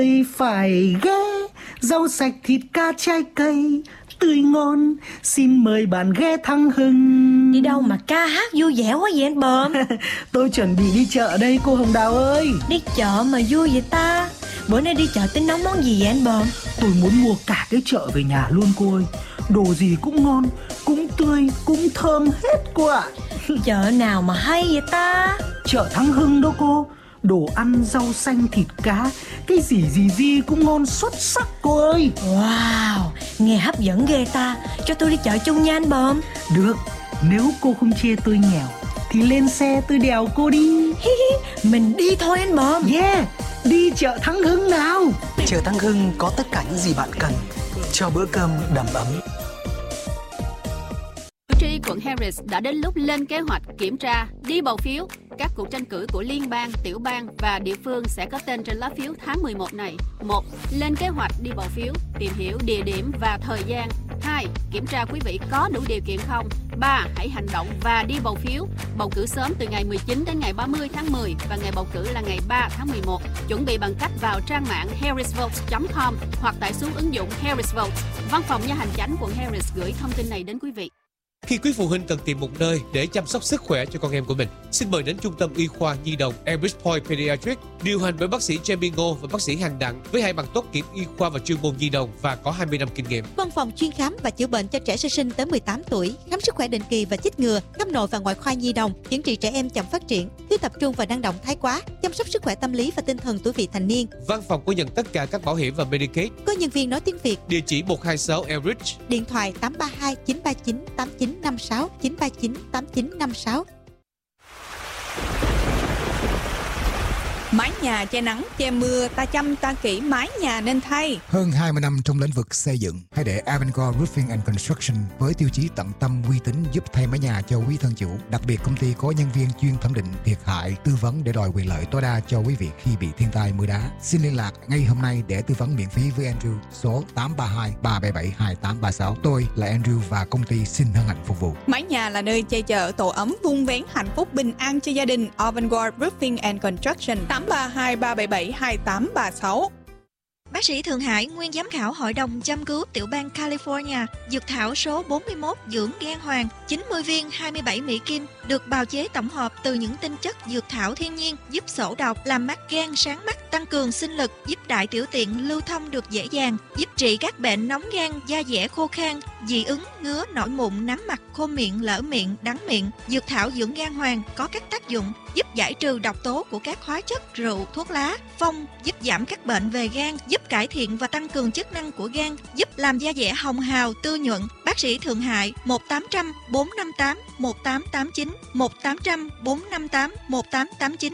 Phải ghé rau sạch thịt cá trái cây tươi ngon, xin mời bạn ghé Thắng Hưng. Đi đâu mà ca hát vui vẻ quá vậy anh Bờm? Tôi chuẩn bị đi chợ đây cô Hồng Đào ơi. Đi chợ mà vui vậy ta? Bữa nay đi chợ tính nấu món gì vậy anh Bờm? Tôi muốn mua cả cái chợ về nhà luôn cô ơi. Đồ gì cũng ngon, cũng tươi, cũng thơm hết cô ạ. Chợ nào mà hay vậy ta? Chợ Thắng Hưng đó cô. Đồ ăn, rau xanh, thịt cá, cái gì cũng ngon xuất sắc cô ơi. Wow, nghe hấp dẫn ghê ta. Cho tôi đi chợ chung nha anh Bờm. Được, nếu cô không chê tôi nghèo thì lên xe tôi đèo cô đi. Mình đi thôi anh Bờm. Yeah, đi chợ Thắng Hưng nào. Chợ Thắng Hưng có tất cả những gì bạn cần cho bữa cơm đầm ấm. Cử tri quận Harris đã đến lúc lên kế hoạch kiểm tra, đi bầu phiếu. Các cuộc tranh cử của liên bang, tiểu bang và địa phương sẽ có tên trên lá phiếu tháng 11 này. 1. Lên kế hoạch đi bầu phiếu, tìm hiểu địa điểm và thời gian. 2. Kiểm tra quý vị có đủ điều kiện không. 3. Hãy hành động và đi bầu phiếu. Bầu cử sớm từ ngày 19 đến ngày 30 tháng 10 và ngày bầu cử là ngày 3 tháng 11. Chuẩn bị bằng cách vào trang mạng harrisvotes.com hoặc tải xuống ứng dụng Harris Votes. Văn phòng Nha hành chánh quận Harris gửi thông tin này đến quý vị. Khi quý phụ huynh cần tìm một nơi để chăm sóc sức khỏe cho con em của mình, xin mời đến Trung tâm Y khoa Nhi đồng Elbridge Point Pediatrics, điều hành bởi bác sĩ Jamie Ngô và bác sĩ Hằng Đặng với 2 bằng tốt nghiệp y khoa và chuyên môn nhi đồng và có 20 năm kinh nghiệm. Văn phòng chuyên khám và chữa bệnh cho trẻ sơ sinh tới 18 tuổi, khám sức khỏe định kỳ và chích ngừa, khám nội và ngoại khoa nhi đồng, chữa trị trẻ em chậm phát triển, thiếu tập trung và năng động thái quá, chăm sóc sức khỏe tâm lý và tinh thần tuổi vị thành niên. Văn phòng có nhận tất cả các bảo hiểm và Medicaid. Có nhân viên nói tiếng Việt. Địa chỉ 126 Elbridge. Điện thoại 832 939 8956 939 8956. Mái nhà che nắng, che mưa, ta chăm ta kỹ mái nhà nên thay. Hơn 20 năm trong lĩnh vực xây dựng, hãy để Avangard Roofing and Construction với tiêu chí tận tâm uy tín giúp thay mái nhà cho quý thân chủ. Đặc biệt công ty có nhân viên chuyên thẩm định thiệt hại, tư vấn để đòi quyền lợi tối đa cho quý vị khi bị thiên tai mưa đá. Xin liên lạc ngay hôm nay để tư vấn miễn phí với Andrew số 832 377 2836. Tôi là Andrew và công ty xin hân hạnh phục vụ. Mái nhà là nơi che chở tổ ấm vun vén hạnh phúc bình an cho gia đình. Avangard Roofing and Construction 832 377 2836. Bác sĩ Thượng Hải, nguyên giám khảo Hội đồng chăm cứu tiểu bang California, dược thảo số 41 dưỡng gan hoàng, 90 viên 27 Mỹ Kim, được bào chế tổng hợp từ những tinh chất dược thảo thiên nhiên, giúp xổ độc, làm mắt gan sáng mắt, tăng cường sinh lực, giúp đại tiểu tiện lưu thông được dễ dàng, giúp trị các bệnh nóng gan, da dẻ khô khan, dị ứng, ngứa, nổi mụn, nám mặt, khô miệng, lở miệng, đắng miệng. Dược thảo dưỡng gan hoàng có các tác dụng giúp giải trừ độc tố của các hóa chất rượu, thuốc lá, phong, giúp giảm các bệnh về gan, giúp cải thiện và tăng cường chức năng của gan, giúp làm da dẻ hồng hào, tươi nhuận. Bác sĩ Thượng Hải 1800 458 1889 1800 458 1889.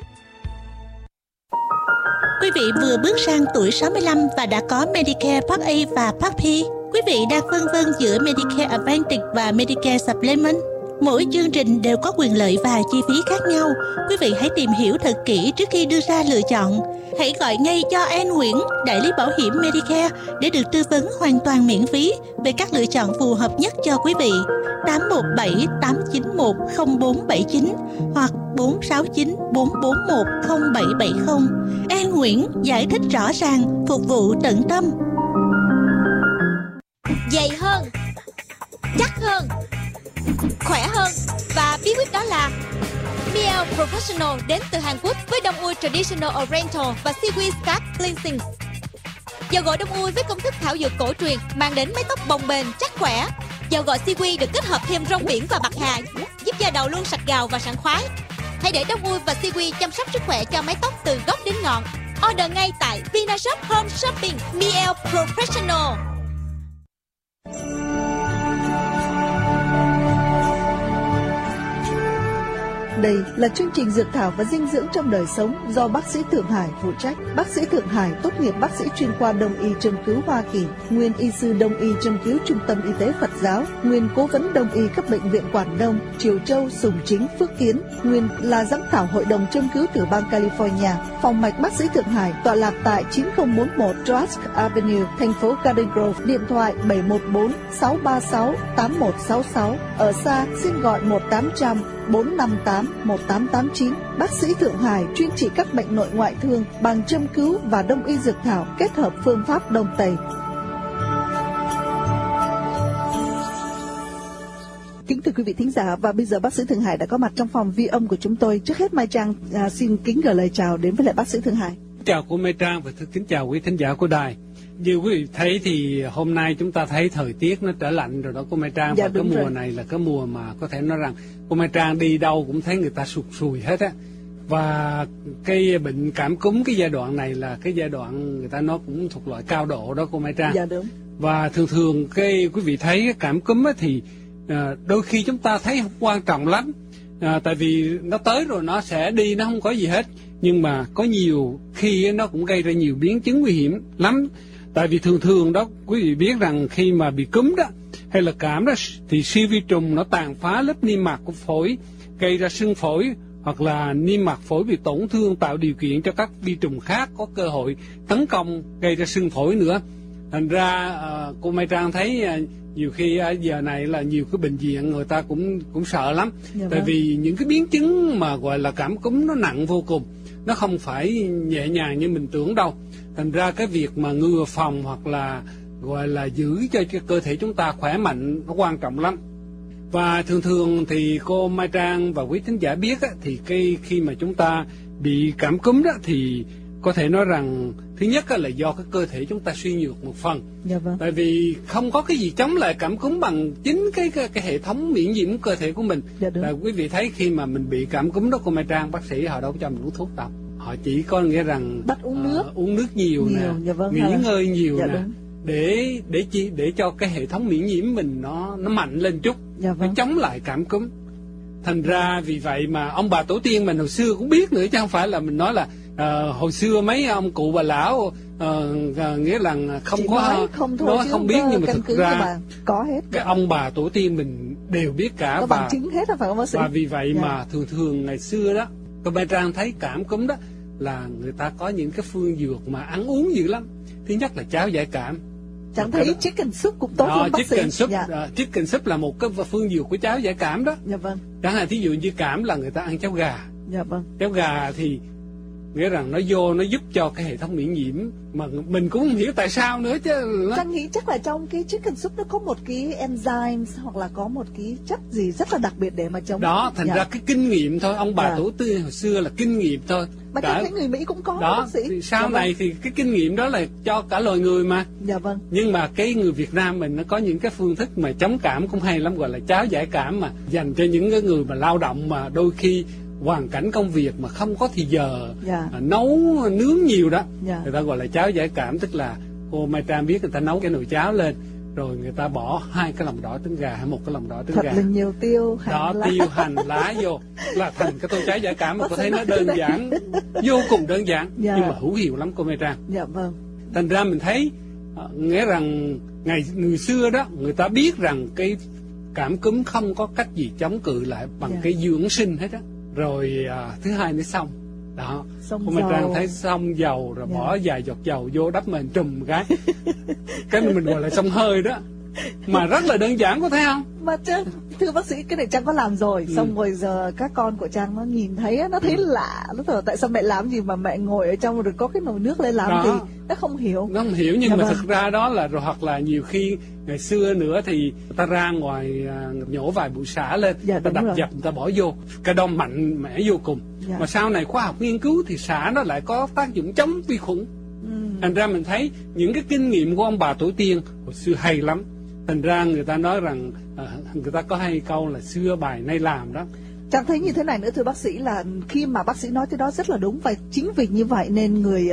Quý vị vừa bước sang tuổi 65 và đã có Medicare Part A và Part B. Quý vị đang phân vân giữa Medicare Advantage và Medicare Supplement. Mỗi chương trình đều có quyền lợi và chi phí khác nhau. Quý vị hãy tìm hiểu thật kỹ trước khi đưa ra lựa chọn. Hãy gọi ngay cho An Nguyễn, đại lý bảo hiểm Medicare để được tư vấn hoàn toàn miễn phí về các lựa chọn phù hợp nhất cho quý vị. 817 891 0479 hoặc 469 441 0770. An Nguyễn giải thích rõ ràng, phục vụ tận tâm. Dày hơn, chắc hơn, khỏe hơn, và bí quyết đó là Miele Professional đến từ Hàn Quốc với đông ui Traditional Oriental và Seaweed Scalp Cleansing. Dầu gội đông ui với công thức thảo dược cổ truyền mang đến mái tóc bồng bềnh chắc khỏe. Dầu gội Seaweed được kết hợp thêm rong biển và bạc hà giúp da đầu luôn sạch gào và sảng khoái. Hãy để đông ui và Seaweed chăm sóc sức khỏe cho mái tóc từ gốc đến ngọn. Order ngay tại Vinashop Home Shopping. Miele Professional. Đây là chương trình Dược thảo và dinh dưỡng trong đời sống do bác sĩ Thượng Hải phụ trách. Bác sĩ Thượng Hải tốt nghiệp bác sĩ chuyên khoa Đông y châm cứu Hoa Kỳ, nguyên y sư Đông y châm cứu Trung tâm Y tế Phật giáo, nguyên cố vấn đông y các bệnh viện Quảng Đông, Triều Châu, Sùng Chính, Phước Kiến, nguyên là giám khảo hội đồng châm cứu tiểu bang California. Phòng mạch bác sĩ Thượng Hải tọa lạc tại 9041 Trask Avenue, thành phố Garden Grove, điện thoại 714-636-8166. Ở xa xin gọi 1-800-458-1889. Bác sĩ Thượng Hải chuyên trị các bệnh nội ngoại thương bằng châm cứu và đông y dược thảo kết hợp phương pháp Đông Tây. Kính thưa quý vị thính giả, và bây giờ bác sĩ Thượng Hải đã có mặt trong phòng vi âm của chúng tôi. Trước hết Mai Trang xin kính gửi lời chào đến với lại bác sĩ Thượng Hải. Chào cô Mai Trang và kính chào quý thính giả của đài. Như quý vị thấy thì hôm nay chúng ta thấy thời tiết nó trở lạnh rồi đó cô Mai Trang. Và cái mùa rồi này là cái mùa mà có thể nói rằng cô Mai Trang đi đâu cũng thấy người ta sụt sùi hết á. Và cái bệnh cảm cúm cái giai đoạn này là cái giai đoạn người ta nói cũng thuộc loại cao độ đó cô Mai Trang. Dạ đúng. Và thường cái quý vị thấy cái cảm cúm á thì đôi khi chúng ta thấy không quan trọng lắm, tại vì nó tới rồi nó sẽ đi, nó không có gì hết. Nhưng mà có nhiều khi nó cũng gây ra nhiều biến chứng nguy hiểm lắm. Tại vì thường đó quý vị biết rằng khi mà bị cúm đó hay là cảm đó thì siêu vi trùng nó tàn phá lớp niêm mạc của phổi, gây ra sưng phổi, hoặc là niêm mạc phổi bị tổn thương, tạo điều kiện cho các vi trùng khác có cơ hội tấn công, gây ra sưng phổi nữa. Thành ra cô Mai Trang thấy nhiều khi giờ này là nhiều cái bệnh viện người ta cũng sợ lắm. Tại vì những cái biến chứng mà gọi là cảm cúm nó nặng vô cùng, nó không phải nhẹ nhàng như mình tưởng đâu. Thành ra cái việc mà ngừa phòng hoặc là gọi là giữ cho cơ thể chúng ta khỏe mạnh nó quan trọng lắm. Và thường thì cô Mai Trang và quý thính giả biết á, thì khi mà chúng ta bị cảm cúm đó thì có thể nói rằng thứ nhất là do cái cơ thể chúng ta suy nhược một phần. Dạ vâng. Tại vì không có cái gì chống lại cảm cúm bằng chính cái hệ thống miễn nhiễm của cơ thể của mình. Dạ đúng. Là quý vị thấy khi mà mình bị cảm cúm đó cô Mai Trang, bác sĩ họ đâu có cho mình uống thuốc đâu. Họ chỉ có nghĩa rằng bắt uống nước nhiều nè, dạ vâng, nghỉ ngơi nhiều dạ nè, để cho cái hệ thống miễn nhiễm mình nó mạnh lên chút, dạ vâng, để chống lại cảm cúm. Thành ra vì vậy mà ông bà tổ tiên mình hồi xưa cũng biết nữa, chứ không phải là mình nói là hồi xưa mấy ông cụ bà lão nghĩa là không chỉ có nói không biết, nhưng mà thực ra có hết. Cái ông bà tổ tiên mình đều biết cả, có bằng chứng hết, phải không bác sĩ? Và vì vậy mà thường ngày xưa đó cô Mai Trang thấy cảm cúm đó là người ta có những cái phương dược mà ăn uống dữ lắm. Thứ nhất là cháo giải cảm. Chẳng thấy chicken soup cũng tốt lắm bác sĩ. Chicken soup là một cái phương dược của cháo giải cảm đó. Dạ vâng. Chẳng hạn thí dụ như cảm là người ta ăn cháo gà. Dạ vâng. Cháo gà thì nghĩa rằng nó giúp cho cái hệ thống miễn nhiễm, mà mình cũng không hiểu tại sao nữa chứ. Trang nghĩ chắc là trong cái chicken soup nó có một cái enzyme hoặc là có một cái chất gì rất là đặc biệt để mà chống đó. Thành ra cái kinh nghiệm thôi, ông bà tổ tiên hồi xưa là kinh nghiệm thôi. Mà chắc thấy người Mỹ cũng có đó, bác sĩ. Thì sau này thì cái kinh nghiệm đó là cho cả loài người mà. Dạ vâng. Nhưng mà cái người Việt Nam mình nó có những cái phương thức mà chống cảm cũng hay lắm, gọi là cháo giải cảm, mà dành cho những cái người mà lao động mà đôi khi hoàn cảnh công việc mà không có thì giờ nấu nướng nhiều đó, người ta gọi là cháo giải cảm. Tức là cô Mai Trang biết người ta nấu cái nồi cháo lên, rồi người ta bỏ 2 cái lòng đỏ trứng gà hay 1 cái lòng đỏ trứng gà, thật là nhiều tiêu hành lá. Tiêu hành lá vô là thành cái tô cháo giải cảm. Mà có thấy nó đơn giản, vô cùng đơn giản, nhưng mà hữu hiệu lắm cô Mai Trang. Dạ vâng. Thành ra mình thấy nghĩa rằng người xưa đó người ta biết rằng cái cảm cúm không có cách gì chống cự lại bằng cái dưỡng sinh hết á. Rồi thứ hai nữa xong đó, cô Mai Trang thấy xông dầu rồi bỏ vài giọt dầu vô đắp mình trùm cái mình gọi là xông hơi đó, mà rất là đơn giản, có thấy không? Mà chứ thưa bác sĩ, cái này Trang có làm rồi, xong rồi giờ các con của Trang nó nhìn thấy nó thấy lạ, nó thở tại sao mẹ làm gì mà mẹ ngồi ở trong rồi có cái nồi nước lên làm thì nó không hiểu. Nó không hiểu, nhưng mà thực ra đó là rồi, hoặc là nhiều khi ngày xưa nữa thì ta ra ngoài nhổ vài bụi xả lên, ta đập dập, ta bỏ vô, cái đó mạnh mẽ vô cùng. Mà sau này khoa học nghiên cứu thì xả nó lại có tác dụng chống vi khuẩn. Thành ra mình thấy những cái kinh nghiệm của ông bà tổ tiên hồi xưa hay lắm. Thành ra người ta nói rằng người ta có hay câu là xưa bài nay làm đó. Trang thấy như thế này nữa thưa bác sĩ, là khi mà bác sĩ nói tới đó rất là đúng, và chính vì như vậy nên người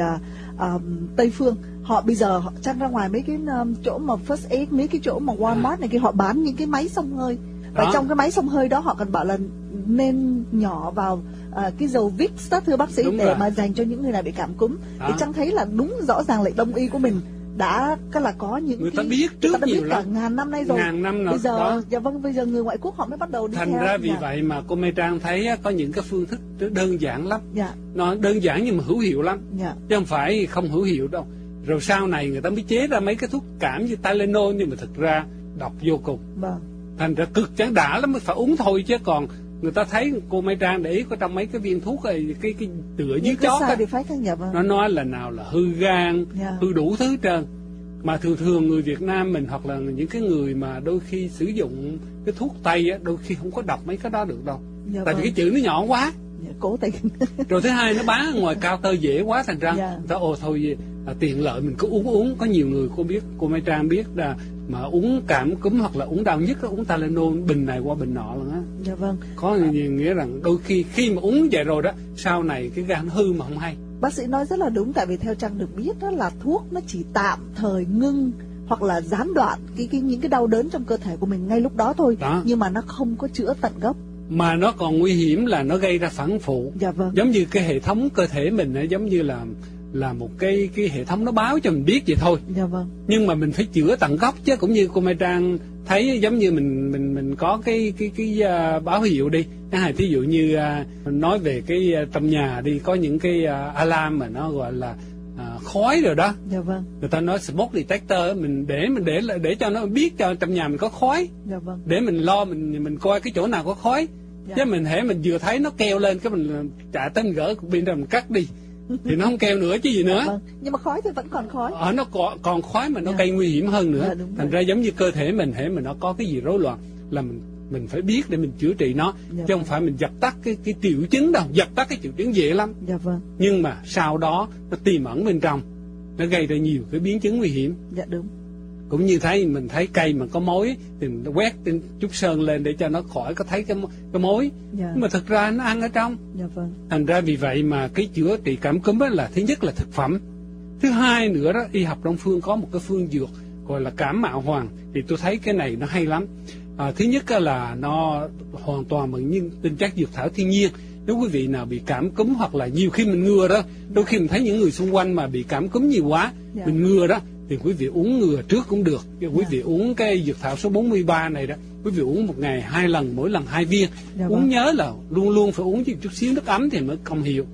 Tây phương họ bây giờ họ Trang ra ngoài mấy cái chỗ mà first aid, mấy cái chỗ mà Walmart này kia, họ bán những cái máy xông hơi, và trong cái máy xông hơi đó họ còn bảo là nên nhỏ vào cái dầu Vicks đó thưa bác sĩ, để mà dành cho những người nào bị cảm cúm. Thì Trang thấy là đúng, rõ ràng là đông y của mình đã có những người ta biết trước nhiều cả lắm, ngàn năm nay rồi. Ngàn năm bây giờ đó. Dạ vâng, bây giờ người ngoại quốc họ mới bắt đầu đi thành theo. ra vì vậy mà cô Mai Trang thấy có những cái phương thức đơn giản lắm. Nó đơn giản nhưng mà hữu hiệu lắm, chứ không phải không hữu hiệu đâu. Rồi sau này người ta mới chế ra mấy cái thuốc cảm như Tylenol, nhưng mà thực ra độc vô cùng. Thành ra cực chẳng đã lắm mới phải uống thôi, chứ còn người ta thấy cô Mai Trang để ý có trong mấy cái viên thuốc này, cái tựa dưới chót nó nói là nào là hư gan, hư đủ thứ trơn. Mà thường người Việt Nam mình hoặc là những cái người mà đôi khi sử dụng cái thuốc Tây á, đôi khi không có đọc mấy cái đó được đâu. Tại vì cái chữ nó nhỏ quá. Cố tình. Rồi thứ hai nó bán ở ngoài cao tơ dễ quá, thành ra người ta thôi tiện lợi mình cứ uống. Có nhiều người cô Mai Trang biết là mà uống cảm cúm hoặc là uống đau nhức uống Tylenol bình này qua bình nọ luôn á. Có nghĩa rằng đôi khi mà uống vậy rồi đó, sau này cái gan hư mà không hay. Bác sĩ nói rất là đúng, tại vì theo Trang được biết đó là thuốc nó chỉ tạm thời ngưng hoặc là gián đoạn những cái đau đớn trong cơ thể của mình ngay lúc đó thôi, nhưng mà nó không có chữa tận gốc. Mà nó còn nguy hiểm là nó gây ra phản phụ. Giống như cái hệ thống cơ thể mình ấy, giống như là một cái hệ thống nó báo cho mình biết vậy thôi. Nhưng mà mình phải chữa tận gốc chứ. Cũng như cô Mai Trang thấy giống như mình có cái báo hiệu đi, thí dụ như nói về cái trong nhà đi, có những cái alarm mà nó gọi là khói rồi đó. Người ta nói smoke detector, mình để cho nó biết cho trong nhà mình có khói. Để mình lo mình coi cái chỗ nào có khói. Chứ mình vừa thấy nó kêu lên cái mình trả tới mình gỡ cục pin ra mình cắt đi thì nó không kêu nữa chứ gì nữa. Nhưng mà khói thì vẫn còn khói. Nó còn khói mà nó gây nguy hiểm hơn nữa. Thành ra giống như cơ thể mình mà nó có cái gì rối loạn là mình phải biết để mình chữa trị nó, chứ không phải mình dập tắt cái triệu chứng đâu. Dập tắt cái triệu chứng dễ lắm, nhưng mà sau đó nó tiềm ẩn bên trong, nó gây ra nhiều cái biến chứng nguy hiểm. Cũng như mình thấy cây mà có mối thì mình quét chút sơn lên để cho nó khỏi có thấy cái mối, nhưng mà thực ra nó ăn ở trong. Thành ra vì vậy mà cái chữa trị cảm cúm là thứ nhất là thực phẩm, thứ hai nữa đó, y học Đông phương có một cái phương dược gọi là cảm mạo hoàng, thì tôi thấy cái này nó hay lắm. Thứ nhất là nó hoàn toàn bằng những tinh chất dược thảo thiên nhiên. Nếu quý vị nào bị cảm cúm hoặc là nhiều khi mình ngừa đó, đôi khi mình thấy những người xung quanh mà bị cảm cúm nhiều quá, mình ngừa đó, thì quý vị uống ngừa trước cũng được. Quý vị uống cái dược thảo số 43 này đó, quý vị uống một ngày 2 lần, mỗi lần 2 viên. Uống nhớ là luôn luôn phải uống chút xíu nước ấm thì mới công hiệu.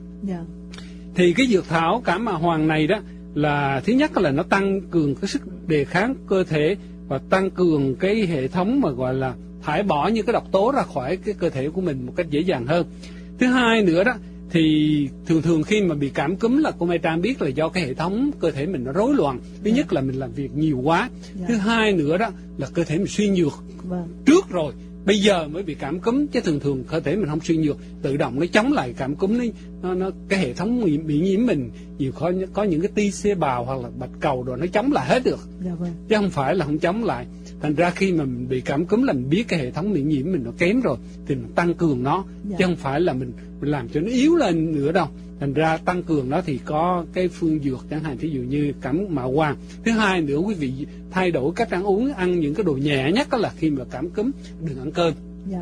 Thì cái dược thảo cảm mạo hoàng này đó là thứ nhất là nó tăng cường cái sức đề kháng cơ thể và tăng cường cái hệ thống mà gọi là thải bỏ những cái độc tố ra khỏi cái cơ thể của mình một cách dễ dàng hơn. Thứ hai nữa đó thì thường khi mà bị cảm cúm là cô Mai Trang biết là do cái hệ thống cơ thể mình nó rối loạn. Thứ nhất là mình làm việc nhiều quá. Thứ hai nữa đó là cơ thể mình suy nhược trước rồi, bây giờ mới bị cảm cúm, chứ thường cơ thể mình không suy nhược, tự động nó chống lại cảm cúm. Nó cái hệ thống bị nhiễm mình nhiều có những cái ti xê bào hoặc là bạch cầu rồi nó chống lại hết được, chứ không phải là không chống lại. Thành ra khi mà mình bị cảm cúm là mình biết cái hệ thống miễn nhiễm mình nó kém rồi thì mình tăng cường nó, chứ không phải là mình làm cho nó yếu lên nữa đâu. Thành ra tăng cường nó thì có cái phương dược, chẳng hạn ví dụ như cảm mạo hoàng. Thứ hai nữa, quý vị thay đổi cách ăn uống, ăn những cái đồ nhẹ nhất, đó là khi mà cảm cúm đừng ăn cơm,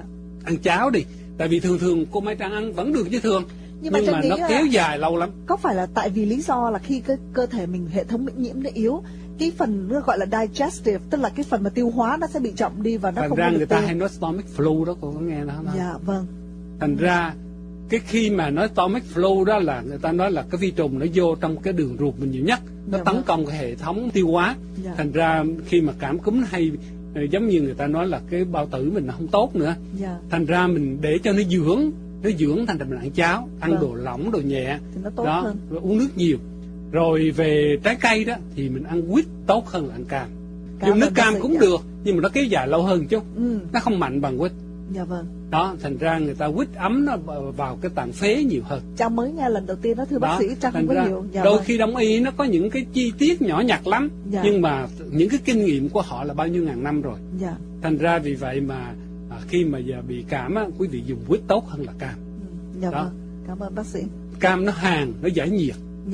ăn cháo đi. Tại vì thường cô Mai Trang ăn vẫn được chứ thường, nhưng mà nó kéo dài lâu lắm. Có phải là tại vì lý do là khi cái cơ thể mình hệ thống miễn nhiễm nó yếu, cái phần nó gọi là digestive, tức là cái phần mà tiêu hóa nó sẽ bị chậm đi và nó thành không ra được người ta hay nói stomach flu đó, cô có nghe đó không? Dạ vâng. Thành ra cái khi mà nói stomach flu đó là người ta nói là cái vi trùng nó vô trong cái đường ruột mình nhiều nhất, nó tấn công cái hệ thống tiêu hóa. Thành ra khi mà cảm cúm hay giống như người ta nói là cái bao tử mình nó không tốt nữa. Thành ra mình để cho nó dưỡng thành ra mình ăn cháo, ăn đồ lỏng, đồ nhẹ thì nó tốt đó, hơn. rồi uống nước nhiều. Rồi về trái cây đó thì mình ăn quýt tốt hơn là ăn cam. Dùng nước cam cũng được, nhưng mà nó kéo dài lâu hơn chút, nó không mạnh bằng quýt. Dạ vâng. Đó, thành ra người ta quýt ấm nó vào cái tạng phế nhiều hơn. Trang mới nghe lần đầu tiên đó, thưa bác sĩ, Trang không có hiểu. Đôi khi đông y nó có những cái chi tiết nhỏ nhặt lắm, nhưng mà những cái kinh nghiệm của họ là bao nhiêu ngàn năm rồi. Thành ra vì vậy mà khi mà giờ bị cảm á, quý vị dùng quýt tốt hơn là cam. Dạ vâng, cảm ơn bác sĩ. Cam nó hàn, nó giải nhiệt.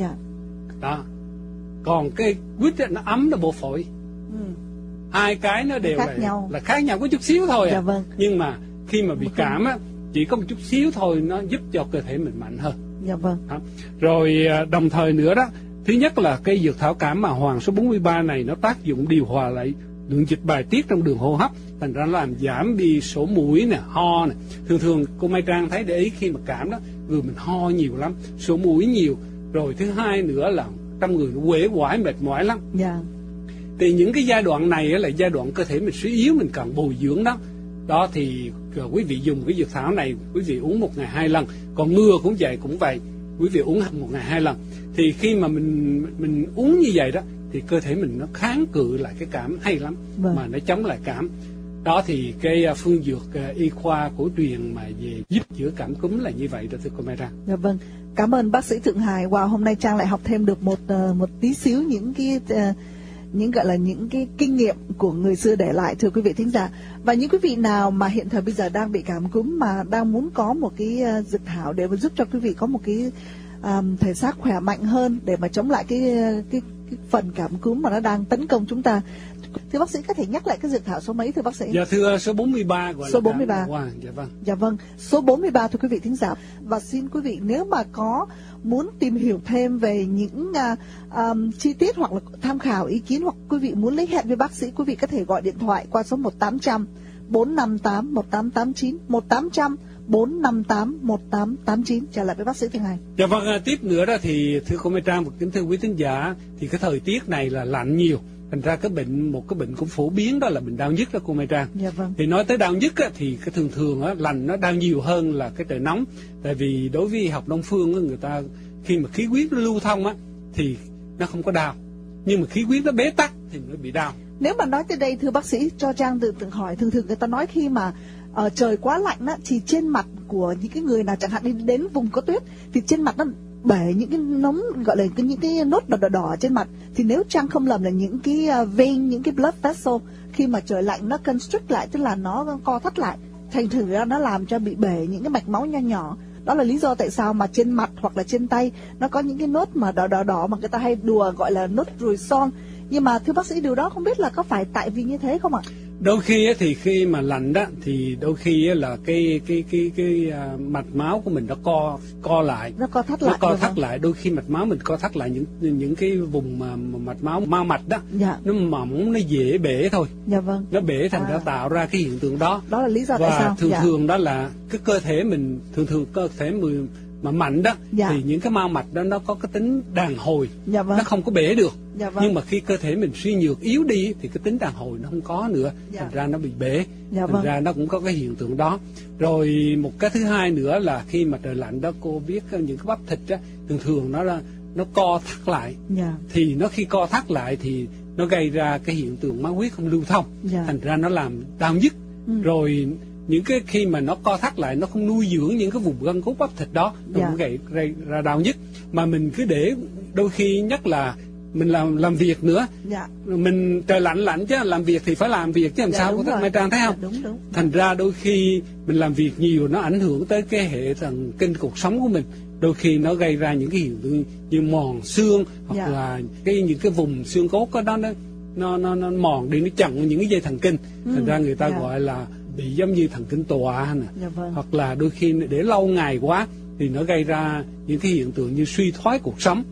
Đó. Còn cái quýt nó ấm, nó bổ phổi. Hai cái nó đều là khác nhau có chút xíu thôi à. Vâng. Nhưng mà khi mà bị cảm á, chỉ có một chút xíu thôi nó giúp cho cơ thể mình mạnh hơn. Dạ vâng. Đó. Rồi đồng thời nữa đó Thứ nhất là cây dược thảo cảm mà hoàng số 43 này nó tác dụng điều hòa lại lượng dịch bài tiết trong đường hô hấp, thành ra nó làm giảm đi sổ mũi nè, ho nè. Thường cô Mai Trang thấy để ý khi mà cảm đó, người mình ho nhiều lắm, sổ mũi nhiều. Rồi thứ hai nữa là trong người nó uể oải mệt mỏi lắm. Thì những cái giai đoạn này là giai đoạn cơ thể mình suy yếu, mình cần bồi dưỡng đó. Đó thì quý vị dùng cái dược thảo này, quý vị uống 1 ngày 2 lần. Còn ngừa cũng vậy, quý vị uống 1 ngày 2 lần. Thì khi mà mình uống như vậy đó, thì cơ thể mình nó kháng cự lại cái cảm hay lắm, mà nó chống lại cảm. Đó thì cái phương dược y khoa cổ truyền mà về giúp chữa cảm cúm là như vậy đó thưa cô Mai Trang. Dạ vâng, cảm ơn bác sĩ Thượng Hải. Wow, hôm nay Trang lại học thêm được một tí xíu những cái những gọi là những cái kinh nghiệm của người xưa để lại, thưa quý vị thính giả. Và những quý vị nào mà hiện thời bây giờ đang bị cảm cúm mà đang muốn có một cái dược thảo để mà giúp cho quý vị có một cái thể xác khỏe mạnh hơn để mà chống lại cái phần cảm cúm mà nó đang tấn công chúng ta, thưa bác sĩ có thể nhắc lại cái dược thảo số mấy thưa bác sĩ? Dạ thưa, số 43 gọi số là 43. Dạ vâng. Dạ vâng, số 43 thưa quý vị thính giả. Và xin quý vị nếu mà có muốn tìm hiểu thêm về những chi tiết hoặc là tham khảo ý kiến, hoặc quý vị muốn lấy hẹn với bác sĩ, quý vị có thể gọi điện thoại qua số 1-800 458 1889 1-800 458 1889. Trở lại với bác sĩ Thượng Hải. Dạ vâng, tiếp nữa đó thì thưa cô Mai Trang và kính thưa quý thính giả, thì cái thời tiết này là lạnh nhiều, thành ra một cái bệnh cũng phổ biến đó là bệnh đau nhức đó cô Mai Trang. Dạ vâng. Thì nói tới đau nhức á, thì cái thường á, lạnh nó đau nhiều hơn là cái trời nóng. Tại vì đối với y học Đông phương á, người ta khi mà khí huyết nó lưu thông á thì nó không có đau, nhưng mà khí huyết nó bế tắc thì nó bị đau. Nếu mà nói tới đây thưa bác sĩ cho Trang tự hỏi, thường người ta nói khi mà trời quá lạnh á, thì trên mặt của những cái người nào chẳng hạn đi đến vùng có tuyết thì trên mặt nó bể những cái nóng, gọi là những cái nốt đỏ trên mặt. Thì nếu Trang không lầm là những cái vein, những cái blood vessel khi mà trời lạnh nó constrict lại, tức là nó co thắt lại, thành thử ra nó làm cho bị bể những cái mạch máu nho nhỏ. Đó là lý do tại sao mà trên mặt hoặc là trên tay nó có những cái nốt mà đỏ mà người ta hay đùa gọi là nốt ruồi son. Nhưng mà thưa bác sĩ, điều đó không biết là có phải tại vì như thế không ạ? Đôi khi thì khi mà lạnh đó thì đôi khi là cái mạch máu của mình nó co lại, nó co thắt lại, đôi khi mạch máu mình co thắt lại những cái vùng mà mạch máu mao mạch đó. Dạ. Nó mỏng, nó dễ bể thôi. Dạ vâng. Nó bể thành ra tạo ra cái hiện tượng đó. Đó là lý do tại sao. Và thường đó là cái cơ thể mình thường cơ thể mình mà mạnh đó, thì những cái mao mạch đó nó có cái tính đàn hồi, nó không có bể được. Nhưng mà khi cơ thể mình suy nhược yếu đi thì cái tính đàn hồi nó không có nữa, thành ra nó bị bể, thành ra nó cũng có cái hiện tượng đó. Rồi một cái thứ hai nữa là khi mà trời lạnh đó, cô biết những cái bắp thịt đó, thường nó co thắt lại, thì nó khi co thắt lại thì nó gây ra cái hiện tượng máu huyết không lưu thông, thành ra nó làm đau nhức. Rồi những cái khi mà nó co thắt lại, nó không nuôi dưỡng những cái vùng gân cốt bắp thịt đó, nó cũng gây ra đau nhức. Mà mình cứ để đôi khi nhất là mình làm việc nữa, mình trời lạnh chứ làm việc thì phải làm việc chứ làm sao có Mai Trang thấy không? Đúng. Thành ra đôi khi mình làm việc nhiều nó ảnh hưởng tới cái hệ thần kinh cuộc sống của mình, đôi khi nó gây ra những cái hiện tượng như mòn xương, hoặc là những cái vùng xương cốt đó nó mòn đi, nó chặn những cái dây thần kinh, thành ra người ta gọi là bị giống như thần kinh tọa nè. Hoặc là đôi khi để lâu ngày quá thì nó gây ra những cái hiện tượng như suy thoái cuộc sống.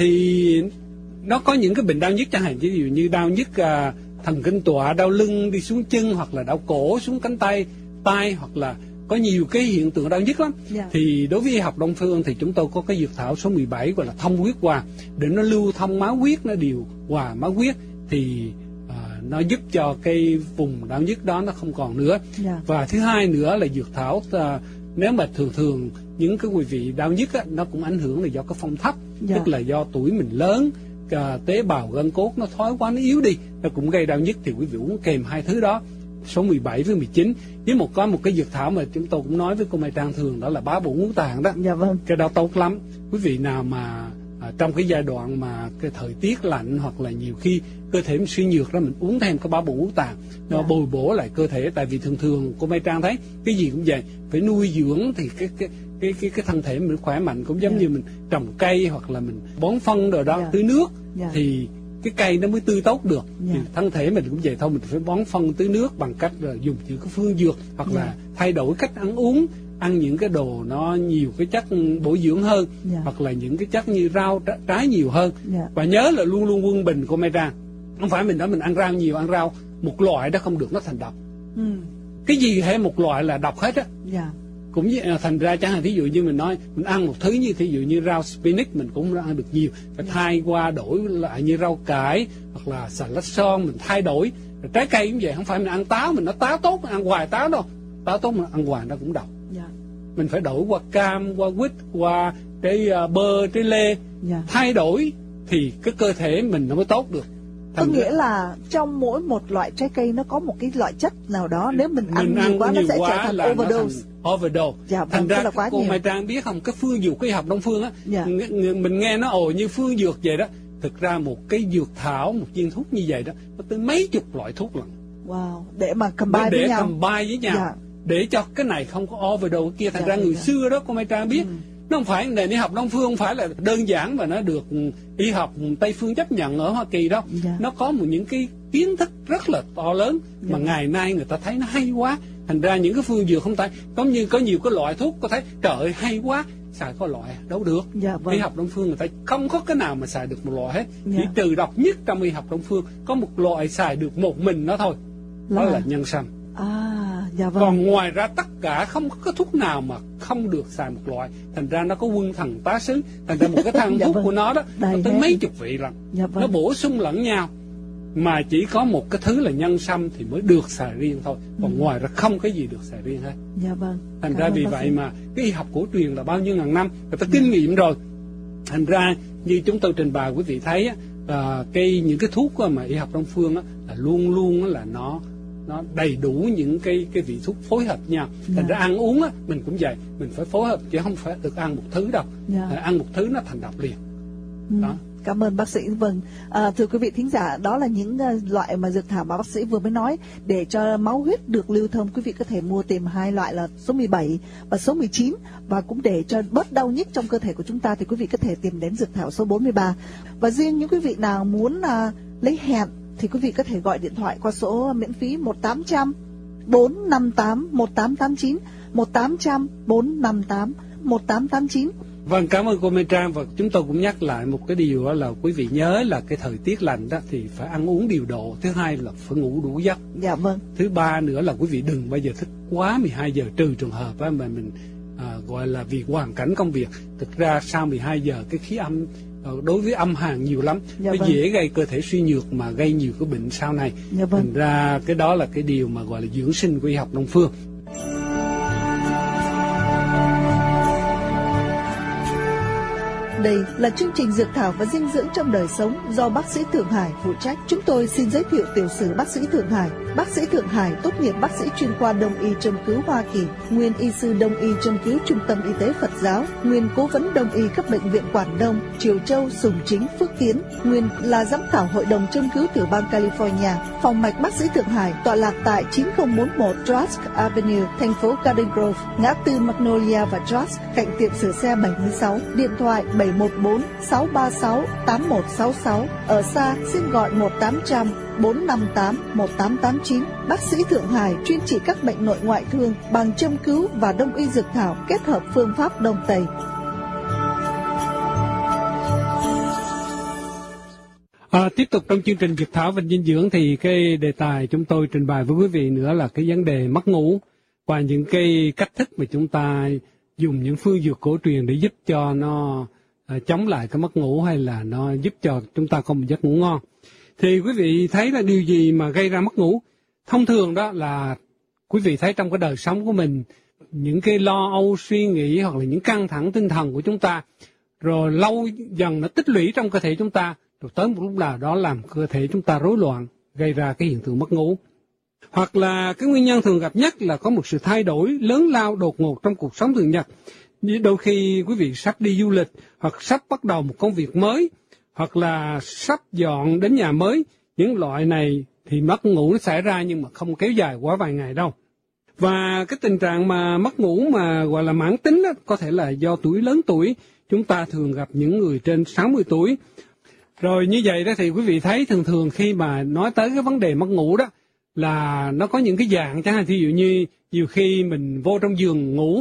Thì nó có những cái bệnh đau nhức chẳng hạn, ví dụ như đau nhức thần kinh tọa, đau lưng đi xuống chân, hoặc là đau cổ xuống cánh tay, hoặc là có nhiều cái hiện tượng đau nhức lắm. Thì đối với y học Đông phương thì chúng tôi có cái dược thảo số 17 gọi là thông huyết hòa, để nó lưu thông máu huyết, nó điều hòa máu huyết, thì nó giúp cho cái vùng đau nhức đó nó không còn nữa. Và thứ hai nữa là dược thảo nếu mà thường những cái quý vị đau nhức á, nó cũng ảnh hưởng là do cái phong thấp, tức là do tuổi mình lớn, tế bào gân cốt nó thoái quá, nó yếu đi, nó cũng gây đau nhức. Thì quý vị uống kèm hai thứ đó, số 17 với 19. Với có một cái dược thảo mà chúng tôi cũng nói với cô Mai Trang thường, đó là bá bổ ngũ tạng đó. Cái đó tốt lắm. Quý vị nào mà trong cái giai đoạn mà cái thời tiết lạnh, hoặc là nhiều khi cơ thể mình suy nhược đó, mình uống thêm cái bá bổ ngũ tạng, nó bồi bổ lại cơ thể. Tại vì thường cô Mai Trang thấy cái gì cũng vậy, phải nuôi dưỡng thì cái thân thể mình khỏe mạnh, cũng giống như mình trồng cây hoặc là mình bón phân rồi đó, tưới nước thì cái cây nó mới tươi tốt được. Thì thân thể mình cũng vậy thôi, mình phải bón phân tưới nước bằng cách là dùng những cái phương dược, hoặc là thay đổi cách ăn uống, ăn những cái đồ nó nhiều cái chất bổ dưỡng hơn, hoặc là những cái chất như rau trái nhiều hơn. Và nhớ là luôn luôn quân bình của Mai Trang, không phải mình nói mình ăn rau nhiều, ăn rau một loại đó không được, nó thành độc. Cái gì hay một loại là độc hết á. Cũng như, thành ra chẳng hạn thí dụ như mình nói mình ăn một thứ như thí dụ như rau spinach mình cũng ăn được nhiều, phải thay qua đổi lại như rau cải hoặc là xà lách son mình thay đổi. Rồi trái cây cũng vậy, không phải mình ăn táo mình nói táo tốt mình ăn hoài táo đâu, táo tốt mình ăn hoài nó cũng độc. Mình phải đổi qua cam, qua quýt, qua trái bơ, trái lê, thay đổi thì cái cơ thể mình nó mới tốt được. Có nghĩa là trong mỗi một loại trái cây nó có một cái loại chất nào đó, nếu mình ăn nhiều quá nó sẽ trở thành overdose. Thành ra cô Mai Trang biết không, cái phương dược y học Đông phương á, mình nghe nó như phương dược vậy đó. Thực ra một cái dược thảo, một viên thuốc như vậy đó, nó tới mấy chục loại thuốc lận. Để mà combine với nhau. Để cho cái này không có overdose kia. Thành ra người xưa đó cô Mai Trang biết, nó không phải nền y học Đông phương không phải là đơn giản mà nó được y học Tây phương chấp nhận ở Hoa Kỳ đâu. Nó có những cái kiến thức rất là to lớn mà ngày nay người ta thấy nó hay quá. Thành ra những cái phương dược không phải giống như có nhiều cái loại thuốc có thấy trời ơi hay quá, xài có loại đâu được. Y học Đông phương người ta không có cái nào mà xài được một loại hết. Chỉ trừ độc nhất trong y học Đông phương có một loại xài được một mình nó thôi, đó là nhân sâm. Còn ngoài ra tất cả không có cái thuốc nào mà không được xài một loại. Thành ra nó có quân thần tá sứ. Thành ra một cái thang thuốc của nó đó nó tới mấy chục vị lần. Nó bổ sung lẫn nhau. Mà chỉ có một cái thứ là nhân sâm thì mới được xài riêng thôi. Còn ngoài ra không cái gì được xài riêng hết. Thành ra vì vậy mà cái y học cổ truyền là bao nhiêu ngàn năm người ta kinh nghiệm rồi. Thành ra như chúng tôi trình bày quý vị thấy á, những cái thuốc mà y học Đông phương á, là luôn luôn là nó đầy đủ những cái vị thuốc phối hợp nhau. Thành ra ăn uống á, mình cũng vậy, mình phải phối hợp chứ không phải được ăn một thứ đâu. Ăn một thứ nó thành độc liền. Đó. Cảm ơn bác sĩ. Thưa quý vị thính giả, đó là những loại mà dược thảo mà bác sĩ vừa mới nói. Để cho máu huyết được lưu thông, quý vị có thể mua tìm hai loại là số 17 và số 19. Và cũng để cho bớt đau nhức trong cơ thể của chúng ta thì quý vị có thể tìm đến dược thảo số 43. Và riêng những quý vị nào muốn lấy hẹn thì quý vị có thể gọi điện thoại qua số miễn phí 1-800 458 1889, 1-800 458 1889. Vâng, cảm ơn cô Mai Trang. Và chúng tôi cũng nhắc lại một cái điều đó là quý vị nhớ là cái thời tiết lạnh đó thì phải ăn uống điều độ. Thứ hai là phải ngủ đủ giấc. Thứ ba nữa là quý vị đừng bao giờ thức quá 12 giờ, trừ trường hợp mà mình gọi là vì hoàn cảnh công việc. Thực ra sau 12 giờ cái khí âm đối với âm hàn nhiều lắm, nó dễ gây cơ thể suy nhược mà gây nhiều cái bệnh sau này. Thành ra cái đó là cái điều mà gọi là dưỡng sinh của y học Đông phương. Đây là chương trình Dược thảo và dinh dưỡng trong đời sống do bác sĩ Thượng Hải phụ trách. Chúng tôi xin giới thiệu tiểu sử bác sĩ Thượng Hải. Bác sĩ Thượng Hải tốt nghiệp bác sĩ chuyên khoa Đông y châm cứu Hoa Kỳ, nguyên y sư Đông y châm cứu Trung tâm Y tế Phật giáo, nguyên cố vấn Đông y các bệnh viện Quảng Đông, Triều Châu, Sùng Chính, Phước Kiến, nguyên là giám khảo hội đồng châm cứu tiểu bang California. Phòng mạch bác sĩ Thượng Hải tọa lạc tại 9041 Trask Avenue, thành phố Garden Grove, ngã tư Magnolia và Trask, cạnh tiệm sửa xe 76. Điện thoại 714-636-8166. Ở xa xin gọi 1-800-458-1889. Bác sĩ Thượng Hải chuyên trị các bệnh nội ngoại thương bằng châm cứu và đông y dược thảo kết hợp phương pháp Đông Tây. Tiếp tục trong chương trình Dược thảo và dinh dưỡng thì cái đề tài chúng tôi trình bày với quý vị nữa là cái vấn đề mất ngủ và những cái cách thức mà chúng ta dùng những phương dược cổ truyền để giúp cho nó chống lại cái mất ngủ hay là nó giúp cho chúng ta có một giấc ngủ ngon. Thì quý vị thấy là điều gì mà gây ra mất ngủ? Thông thường đó là quý vị thấy trong cái đời sống của mình, những cái lo âu suy nghĩ hoặc là những căng thẳng tinh thần của chúng ta, rồi lâu dần nó tích lũy trong cơ thể chúng ta, rồi tới một lúc nào đó làm cơ thể chúng ta rối loạn, gây ra cái hiện tượng mất ngủ. Hoặc là cái nguyên nhân thường gặp nhất là có một sự thay đổi lớn lao đột ngột trong cuộc sống thường nhật. Đôi khi quý vị sắp đi du lịch, hoặc sắp bắt đầu một công việc mới, hoặc là sắp dọn đến nhà mới. Những loại này thì mất ngủ nó xảy ra nhưng mà không kéo dài quá vài ngày đâu. Và cái tình trạng mà mất ngủ mà gọi là mãn tính đó, có thể là do tuổi lớn tuổi. Chúng ta thường gặp những người trên 60 tuổi. Rồi như vậy đó thì quý vị thấy thường khi mà nói tới cái vấn đề mất ngủ đó, là nó có những cái dạng, chẳng hạn ví dụ như nhiều khi mình vô trong giường ngủ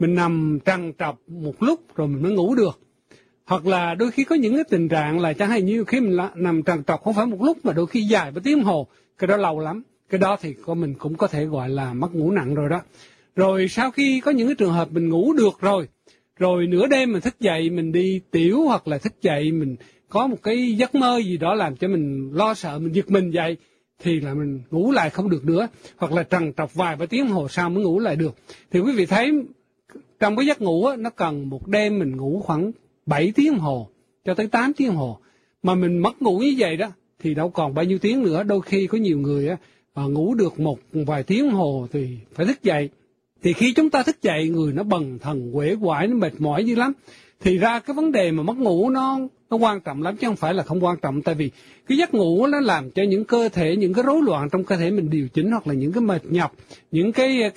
mình nằm trằn trọc một lúc rồi mình mới ngủ được. Hoặc là đôi khi có những cái tình trạng là chẳng hạn như khi mình nằm trằn trọc không phải một lúc mà đôi khi dài 3 tiếng đồng hồ, cái đó lâu lắm. Cái đó thì mình cũng có thể gọi là mất ngủ nặng rồi đó. Rồi sau khi có những cái trường hợp mình ngủ được rồi nửa đêm mình thức dậy mình đi tiểu, hoặc là thức dậy mình có một cái giấc mơ gì đó làm cho mình lo sợ, mình giật mình dậy, thì là mình ngủ lại không được nữa, hoặc là trằn trọc vài 3 tiếng đồng hồ sau mới ngủ lại được. Thì quý vị thấy trong cái giấc ngủ á, nó cần một đêm mình ngủ khoảng 7 tiếng đồng hồ cho tới 8 tiếng đồng hồ. Mà mình mất ngủ như vậy đó thì đâu còn bao nhiêu tiếng nữa. Đôi khi có nhiều người á, ngủ được một vài tiếng đồng hồ thì phải thức dậy. Thì khi chúng ta thức dậy người nó bần thần uể oải, nó mệt mỏi dữ lắm. Thì ra cái vấn đề mà mất ngủ nó quan trọng lắm chứ không phải là không quan trọng. Tại vì cái giấc ngủ nó làm cho những cơ thể, những cái rối loạn trong cơ thể mình điều chỉnh, hoặc là những cái mệt nhọc, những cái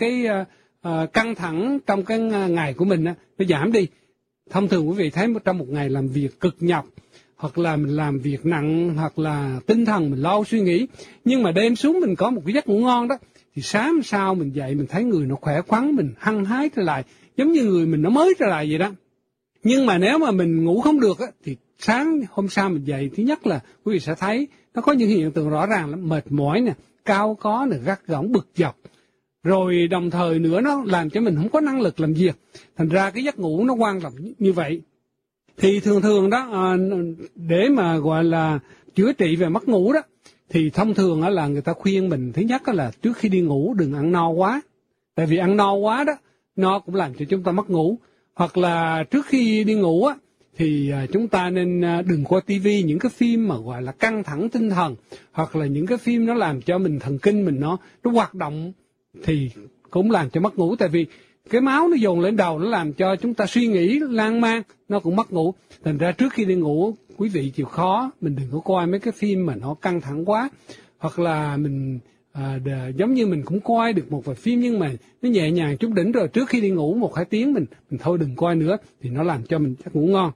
căng thẳng trong cái ngày của mình á, nó giảm đi. Thông thường quý vị thấy trong một ngày làm việc cực nhọc, hoặc là mình làm việc nặng, hoặc là tinh thần mình lo suy nghĩ, nhưng mà đêm xuống mình có một cái giấc ngủ ngon đó, thì sáng sau mình dậy mình thấy người nó khỏe khoắn, mình hăng hái trở lại, giống như người mình nó mới trở lại vậy đó. Nhưng mà nếu mà mình ngủ không được á, thì sáng hôm sau mình dậy, thứ nhất là quý vị sẽ thấy nó có những hiện tượng rõ ràng lắm, mệt mỏi nè, cao có nè, gắt gỏng bực dọc. Rồi đồng thời nữa nó làm cho mình không có năng lực làm việc. Thành ra cái giấc ngủ nó quan trọng như vậy. Thì thường đó, để mà gọi là chữa trị về mất ngủ đó, thì thông thường là người ta khuyên mình, thứ nhất là trước khi đi ngủ đừng ăn no quá. Tại vì ăn no quá đó, nó cũng làm cho chúng ta mất ngủ. Hoặc là trước khi đi ngủ á, thì chúng ta nên đừng coi tivi, những cái phim mà gọi là căng thẳng tinh thần, hoặc là những cái phim nó làm cho mình thần kinh mình nó hoạt động, thì cũng làm cho mất ngủ. Tại vì cái máu nó dồn lên đầu, nó làm cho chúng ta suy nghĩ lan man, nó cũng mất ngủ. Thành ra trước khi đi ngủ, quý vị chịu khó mình đừng có coi mấy cái phim mà nó căng thẳng quá. Hoặc là mình giống như mình cũng coi được một vài phim nhưng mà nó nhẹ nhàng chút đỉnh, rồi trước khi đi ngủ 1-2 tiếng mình thôi đừng coi nữa, thì nó làm cho mình giấc ngủ ngon.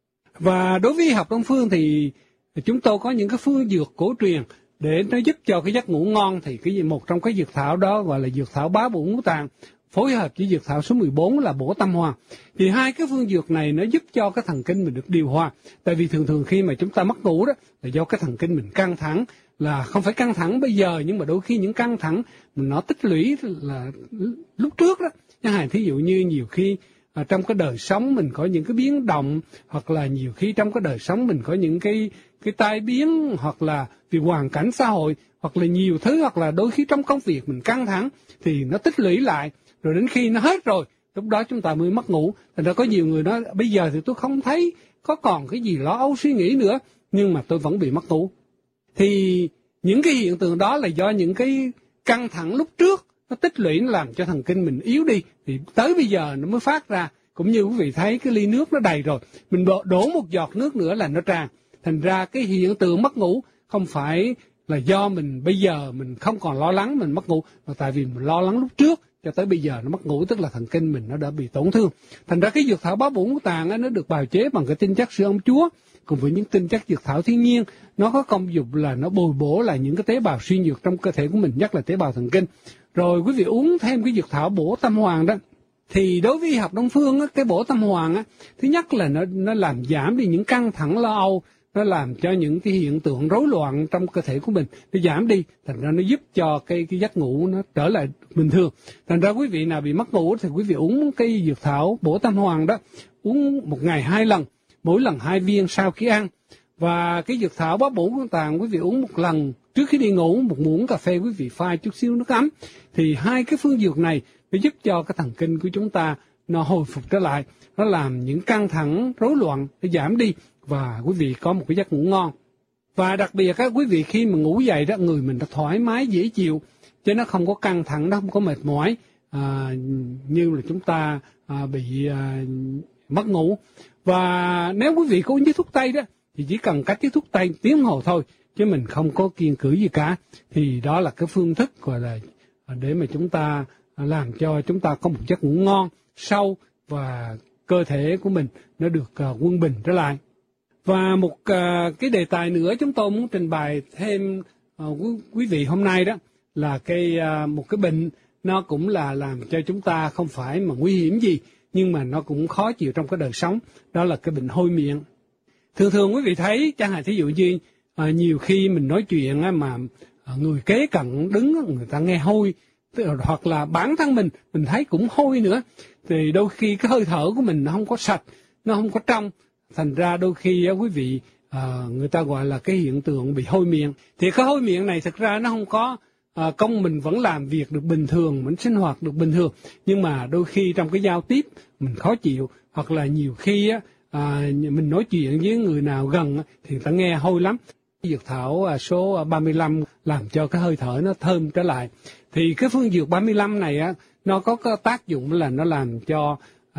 Và đối với y học Đông phương thì chúng tôi có những cái phương dược cổ truyền để nó giúp cho cái giấc ngủ ngon. Thì một trong cái dược thảo đó gọi là dược thảo bá bổ ngũ tạng, phối hợp với dược thảo số 14 là bổ tâm hoàng. Thì hai cái phương dược này nó giúp cho cái thần kinh mình được điều hòa. Tại vì thường khi mà chúng ta mất ngủ đó là do cái thần kinh mình căng thẳng, là không phải căng thẳng bây giờ, nhưng mà đôi khi những căng thẳng mình nó tích lũy là lúc trước đó. Chẳng hạn thí dụ như nhiều khi trong cái đời sống mình có những cái biến động, hoặc là nhiều khi trong cái đời sống mình có những cái tai biến, hoặc là vì hoàn cảnh xã hội, hoặc là nhiều thứ, hoặc là đôi khi trong công việc mình căng thẳng thì nó tích lũy lại, rồi đến khi nó hết rồi lúc đó chúng ta mới mất ngủ. Thành ra có nhiều người nói bây giờ thì tôi không thấy có còn cái gì lo âu suy nghĩ nữa, nhưng mà tôi vẫn bị mất ngủ. Thì những cái hiện tượng đó là do những cái căng thẳng lúc trước nó tích lũy, nó làm cho thần kinh mình yếu đi, thì tới bây giờ nó mới phát ra. Cũng như quý vị thấy cái ly nước nó đầy rồi, mình đổ một giọt nước nữa là nó tràn. Thành ra cái hiện tượng mất ngủ không phải là do mình bây giờ mình không còn lo lắng mình mất ngủ, mà tại vì mình lo lắng lúc trước cho tới bây giờ nó mất ngủ, tức là thần kinh mình nó đã bị tổn thương. Thành ra cái dược thảo bá bổ ngũ tạng nó được bào chế bằng cái tinh chất sư ông chúa cùng với những tinh chất dược thảo thiên nhiên, nó có công dụng là nó bồi bổ lại những cái tế bào suy nhược trong cơ thể của mình, nhất là tế bào thần kinh. Rồi quý vị uống thêm cái dược thảo bổ tâm hoàng đó, thì đối với y học Đông phương á, cái bổ tâm hoàng á, thứ nhất là nó làm giảm đi những căng thẳng lo âu, nó làm cho những cái hiện tượng rối loạn trong cơ thể của mình nó giảm đi, thành ra nó giúp cho cái giấc ngủ nó trở lại bình thường. Thành ra quý vị nào bị mất ngủ thì quý vị uống cái dược thảo bổ tâm hoàng đó, uống một ngày 2 lần, mỗi lần 2 viên sau khi ăn. Và cái dược thảo bá bổ ngũ tạng quý vị uống một lần trước khi đi ngủ, một muỗng cà phê quý vị pha chút xíu nước ấm. Thì hai cái phương dược này nó giúp cho cái thần kinh của chúng ta nó hồi phục trở lại, nó làm những căng thẳng rối loạn nó giảm đi, và quý vị có một cái giấc ngủ ngon. Và đặc biệt các quý vị khi mà ngủ dậy đó, người mình nó thoải mái dễ chịu, chứ nó không có căng thẳng, nó không có mệt mỏi như là chúng ta bị mất ngủ. Và nếu quý vị có uống chiếc thuốc tây đó thì chỉ cần cách chiếc thuốc tây tiếng hồ thôi, chứ mình không có kiêng cữ gì cả. Thì đó là cái phương thức gọi là để mà chúng ta làm cho chúng ta có một giấc ngủ ngon, sâu, và cơ thể của mình nó được quân bình trở lại. Và một cái đề tài nữa chúng tôi muốn trình bày thêm quý vị hôm nay đó là một cái bệnh nó cũng là làm cho chúng ta không phải mà nguy hiểm gì, nhưng mà nó cũng khó chịu trong cái đời sống, đó là cái bệnh hôi miệng. Thường quý vị thấy, chẳng hạn thí dụ như nhiều khi mình nói chuyện mà người kế cận đứng người ta nghe hôi, hoặc là bản thân mình thấy cũng hôi nữa, thì đôi khi cái hơi thở của mình nó không có sạch, nó không có trong, thành ra đôi khi quý vị người ta gọi là cái hiện tượng bị hôi miệng. Thì cái hôi miệng này thực ra nó không có công, mình vẫn làm việc được bình thường, mình sinh hoạt được bình thường, nhưng mà đôi khi trong cái giao tiếp mình khó chịu, hoặc là nhiều khi mình nói chuyện với người nào gần thì người ta nghe hôi lắm. Dược thảo số 35 làm cho cái hơi thở nó thơm trở lại. Thì cái phương dược 35 này nó có cái tác dụng là nó làm cho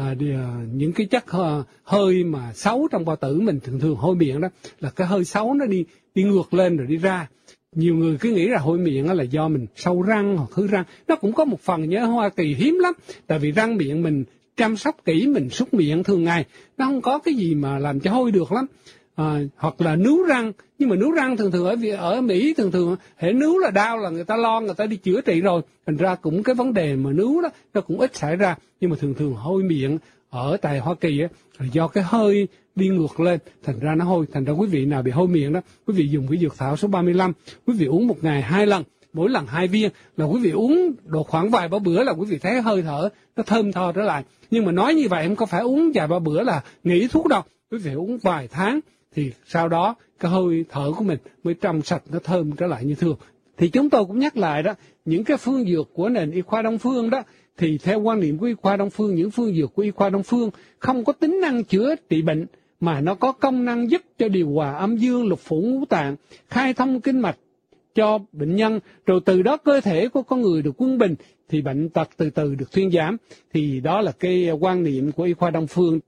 những cái chất hơi mà xấu trong bao tử mình, thường hôi miệng đó là cái hơi xấu nó đi ngược lên rồi đi ra. Nhiều người cứ nghĩ là hôi miệng là do mình sâu răng hoặc hư răng. Nó cũng có một phần, nhớ Hoa Kỳ hiếm lắm, tại vì răng miệng mình chăm sóc kỹ, mình súc miệng thường ngày, nó không có cái gì mà làm cho hôi được lắm. Hoặc là nướu răng, nhưng mà nướu răng thường ở Mỹ thường hệ nướu là đau là người ta lo, người ta đi chữa trị rồi, thành ra cũng cái vấn đề mà nướu đó nó cũng ít xảy ra. Nhưng mà thường hôi miệng ở tại Hoa Kỳ là do cái hơi đi ngược lên, thành ra nó hôi. Thành ra quý vị nào bị hôi miệng đó, quý vị dùng cái dược thảo số 35, quý vị uống một ngày 2 lần, mỗi lần 2 viên, là quý vị uống độ khoảng vài ba bữa là quý vị thấy hơi thở nó thơm tho trở lại. Nhưng mà nói như vậy không có phải uống vài ba bữa là nghỉ thuốc đâu, quý vị uống vài tháng thì sau đó cái hơi thở của mình mới trong sạch, nó thơm trở lại như thường. Thì chúng tôi cũng nhắc lại đó, những cái phương dược của nền y khoa Đông phương đó, thì theo quan niệm của y khoa Đông phương, những phương dược của y khoa Đông phương không có tính năng chữa trị bệnh, mà nó có công năng giúp cho điều hòa âm dương, lục phủ ngũ tạng, khai thông kinh mạch cho bệnh nhân, rồi từ đó cơ thể của con người được quân bình, thì bệnh tật từ từ được thuyên giảm. Thì đó là cái quan niệm của y khoa Đông phương.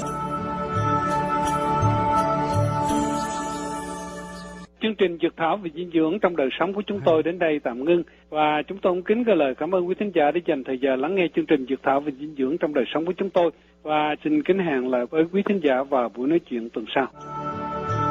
Chương trình Dược thảo về dinh dưỡng trong đời sống của chúng tôi đến đây tạm ngưng, và chúng tôi cũng kính gửi lời cảm ơn quý thính giả đã dành thời giờ lắng nghe chương trình Dược thảo về dinh dưỡng trong đời sống của chúng tôi, và xin kính hẹn lại với quý thính giả vào buổi nói chuyện tuần sau.